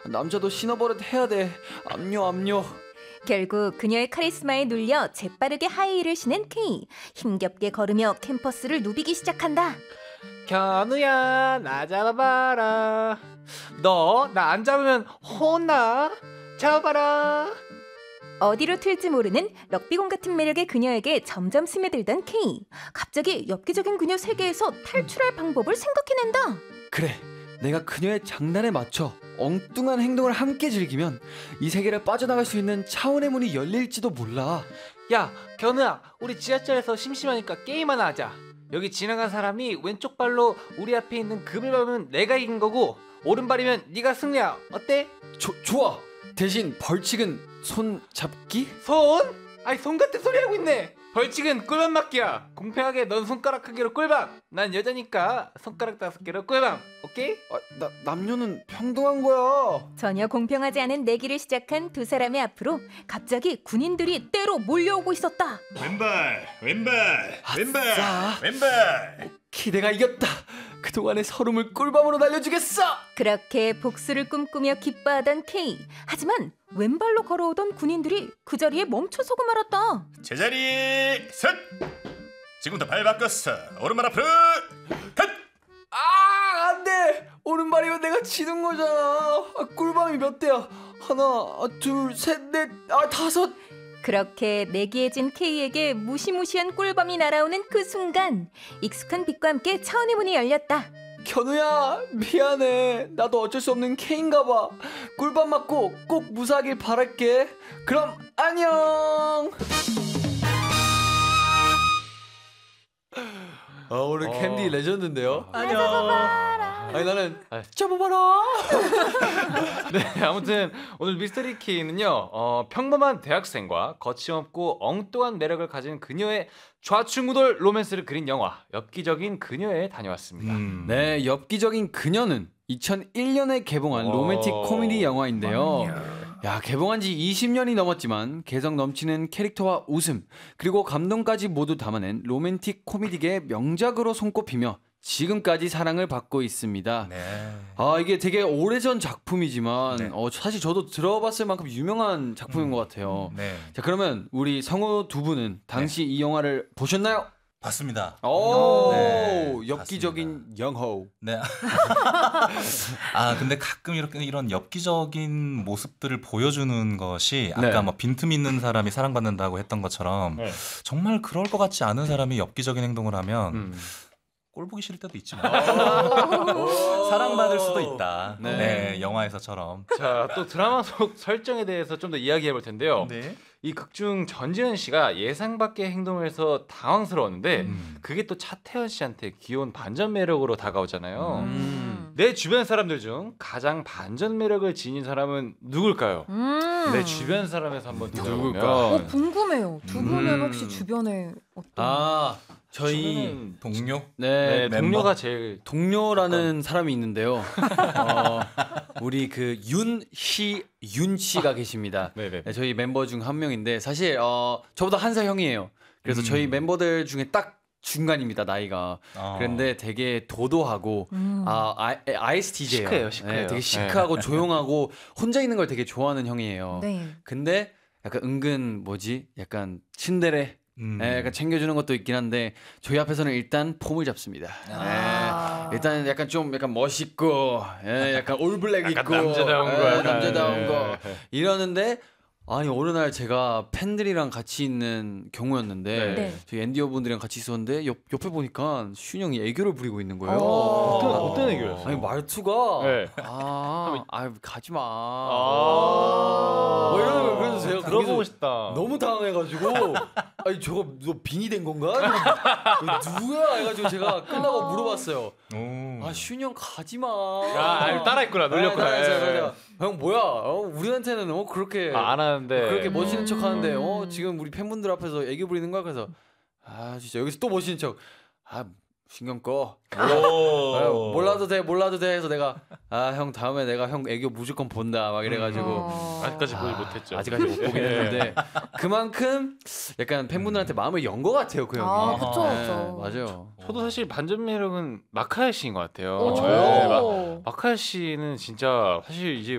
남자도 신어버릇 해야 돼. 압류. 결국 그녀의 카리스마에 눌려 재빠르게 하이힐을 신은 K. 힘겹게 걸으며 캠퍼스를 누비기 시작한다. 견우야, 나 잡아봐라. 너 나 안 잡으면 혼나. 잡아봐라. 어디로 튈지 모르는 럭비공 같은 매력의 그녀에게 점점 스며들던 K. 갑자기 엽기적인 그녀 세계에서 탈출할 방법을 생각해낸다. 그래, 내가 그녀의 장난에 맞춰 엉뚱한 행동을 함께 즐기면 이 세계를 빠져나갈 수 있는 차원의 문이 열릴지도 몰라. 야, 견우야, 우리 지하철에서 심심하니까 게임 하나 하자. 여기 지나간 사람이 왼쪽 발로 우리 앞에 있는 금을 밟으면 내가 이긴 거고, 오른발이면 네가 승리야. 어때? 좋아. 대신 벌칙은 손 잡기? 손? 아니, 손 같은 소리 하고 있네. 벌칙은 꿀밤 맞기야. 공평하게 넌 손가락 크기로 꿀밤, 난 여자니까 손가락 5개로 꿀밤. 오케이? 남녀는 평등한 거야. 전혀 공평하지 않은 내기를 시작한 두 사람의 앞으로 갑자기 군인들이 때로 몰려오고 있었다. 왼발 아싸. 왼발. 내가 이겼다. 그동안의 서름을 꿀밤으로 날려주겠어. 그렇게 복수를 꿈꾸며 기뻐하던 K. 하지만 왼발로 걸어오던 군인들이 그 자리에 멈춰서고 말았다. 제자리 셋. 지금부터 발 바꿨어. 오른발 앞으로 컷. 안돼. 오른발이면 내가 지는 거잖아. 꿀밤이 몇 대야? 하나, 둘, 셋, 넷, 다섯. 그렇게 내기해진 K에게 무시무시한 꿀밤이 날아오는 그 순간 익숙한 빛과 함께 차원의 문이 열렸다. 견우야, 미안해. 나도 어쩔 수 없는 K인가 봐. 꿀밤 맞고 꼭 무사하길 바랄게. 그럼 안녕. 오늘 캔디 레전드인데요. 안녕. 아니 나는 잡아봐라. 네, 아무튼 오늘 미스터리 키는요, 평범한 대학생과 거침없고 엉뚱한 매력을 가진 그녀의 좌충우돌 로맨스를 그린 영화 엽기적인 그녀에 다녀왔습니다. 네, 엽기적인 그녀는 2001년에 개봉한 로맨틱 코미디 영화인데요. 야, 개봉한 지 20년이 넘었지만 개성 넘치는 캐릭터와 웃음 그리고 감동까지 모두 담아낸 로맨틱 코미디계의 명작으로 손꼽히며 지금까지 사랑을 받고 있습니다. 네. 이게 되게 오래전 작품이지만 네. 사실 저도 들어봤을 만큼 유명한 작품인 것 같아요. 네. 자, 그러면 우리 성우 두 분은 당시 이 영화를 보셨나요? 봤습니다. 네, 네, 엽기적인 영호. 네. 근데 가끔 이런 엽기적인 모습들을 보여주는 것이 아까 네. 뭐 빈틈 있는 사람이 사랑받는다고 했던 것처럼 정말 그럴 것 같지 않은 사람이 엽기적인 행동을 하면 꼴 보기 싫을 때도 있지만 사랑받을 수도 있다. 네. 네, 영화에서처럼. 자, 또 드라마 속 설정에 대해서 좀 더 이야기해 볼 텐데요. 네. 이 극중 전지현 씨가 예상 밖의 행동을 해서 당황스러웠는데 그게 또 차태현 씨한테 귀여운 반전 매력으로 다가오잖아요. 내 주변 사람들 중 가장 반전 매력을 지닌 사람은 누굴까요? 내 주변 사람에서 한번 들어보면 궁금해요. 두 분은 혹시 주변에 어떤? 저희 동료? 네, 동료가 제일 동료라는 사람이 있는데요. 우리 그 윤 씨가 계십니다. 네네. 네, 저희 멤버 중 한 명인데 사실 저보다 한 살 형이에요. 그래서 저희 멤버들 중에 딱 중간입니다, 나이가. 그런데 되게 도도하고 ISTJ예요. 시크해요, 시크해요. 네, 되게 시크하고 조용하고 혼자 있는 걸 되게 좋아하는 형이에요. 네. 근데 약간 은근 약간 츤데레. 네, 약간 챙겨주는 것도 있긴 한데 저희 앞에서는 일단 폼을 잡습니다. 네, 일단 약간 멋있고, 약간 올블랙 약간 입고, 남자다운 거, 약간. 남자다운 거 이러는데 어느 날 제가 팬들이랑 같이 있는 경우였는데 네. 저희 엔디어 분들이랑 같이 있었는데 옆에 보니까 슌 형이 애교를 부리고 있는 거예요. 어떤 애교였어요? 아니 말투가 네. 가지 마. 이러면 그래서 제가 들어보고 거기서 싶다. 너무 당황해가지고 저거 너 빙이 된 건가? 누구야? 해가지고 제가 끝나고 물어봤어요. 슌 형 가지 마. 따라했구나, 놀렸구나. 맞아. 형 뭐야? 우리한테는 그렇게 안 하는데 그렇게 멋있는 척하는데 지금 우리 팬분들 앞에서 애교 부리는 거야. 그래서 진짜 여기서 또 멋있는 척. 신경 꺼. 몰라도 돼 해서 내가 형 다음에 내가 형 애교 무조건 본다 막 이래가지고 아직까지 보지 못했죠. 아직까지 못 보긴 했는데 그만큼 약간 팬분들한테 마음을 연 것 같아요, 그 형이. 그쵸. 맞아요. 저도 사실 반전 매력은 마카엘 씨인 것 같아요. 저요? 마카엘 씨는 진짜 사실 이제